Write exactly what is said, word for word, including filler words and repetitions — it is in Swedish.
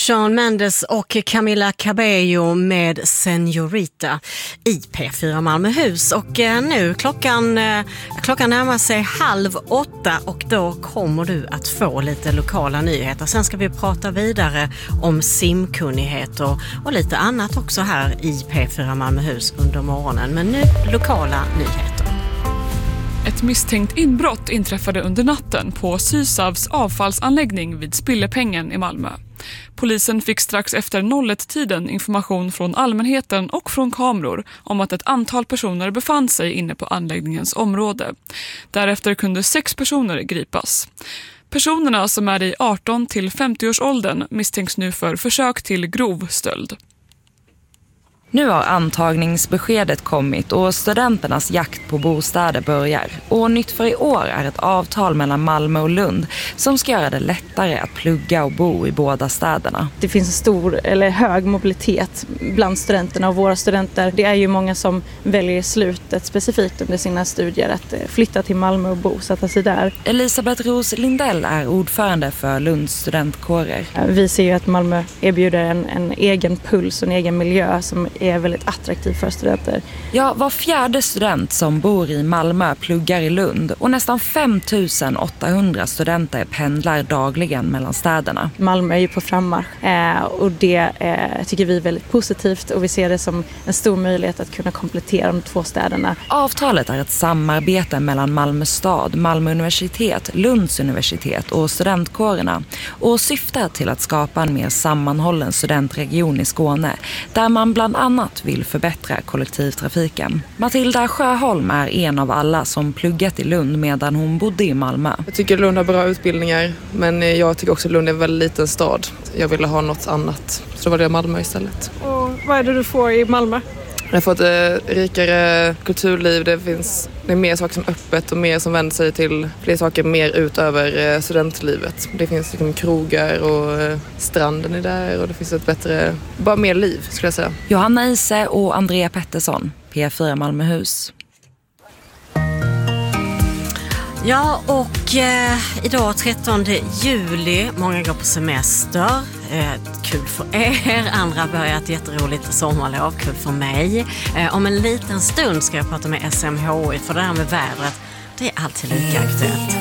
Shawn Mendes och Camila Cabello med Señorita i P fyra Malmöhus. Och nu klockan, klockan närmar sig halv åtta och då kommer du att få lite lokala nyheter. Sen ska vi prata vidare om simkunnighet och, och lite annat också här i P fyra Malmöhus under morgonen. Men nu lokala nyheter. Ett misstänkt inbrott inträffade under natten på Sysavs avfallsanläggning vid Spillepengen i Malmö. Polisen fick strax efter noll ett-tiden information från allmänheten och från kameror om att ett antal personer befann sig inne på anläggningens område. Därefter kunde sex personer gripas. Personerna, som är i arton till femtio-årsåldern, misstänks nu för försök till grov stöld. Nu har antagningsbeskedet kommit och studenternas jakt på bostäder börjar. Och nytt för i år är ett avtal mellan Malmö och Lund som ska göra det lättare att plugga och bo i båda städerna. Det finns en stor eller hög mobilitet bland studenterna och våra studenter. Det är ju många som väljer slutet specifikt under sina studier att flytta till Malmö och bo, sätta sig där. Elisabeth Ros Lindell är ordförande för Lunds studentkårer. Vi ser ju att Malmö erbjuder en, en egen puls och en egen miljö som är väldigt attraktiv för studenter. Ja, var fjärde student som bor i Malmö pluggar i Lund och nästan fem tusen åttahundra studenter pendlar dagligen mellan städerna. Malmö är ju på frammarsch eh, och det eh, tycker vi är väldigt positivt och vi ser det som en stor möjlighet att kunna komplettera de två städerna. Avtalet är ett samarbete mellan Malmö stad, Malmö universitet, Lunds universitet och studentkårerna och syftar till att skapa en mer sammanhållen studentregion i Skåne där man bland annat vill förbättra kollektivtrafiken. Matilda Sjöholm är en av alla som pluggat i Lund medan hon bodde i Malmö. Jag tycker Lund har bra utbildningar, men jag tycker också Lund är en väldigt liten stad. Jag ville ha något annat, så då var det Malmö istället. Och vad är det du får i Malmö? Jag har fått ett rikare kulturliv, det finns det är mer saker som är öppet och mer som vänder sig till fler saker mer utöver studentlivet. Det finns liksom krogar och stranden är där och det finns ett bättre, bara mer liv skulle jag säga. Johanna Ise och Andrea Pettersson, P fyra Malmöhus. Ja, och eh, idag trettonde juli, många går på semester, eh, kul för er, andra börjar ett jätteroligt sommarlov, kul för mig. Eh, om en liten stund ska jag prata med S M H I för det här med vädret, det är alltid lika aktuellt.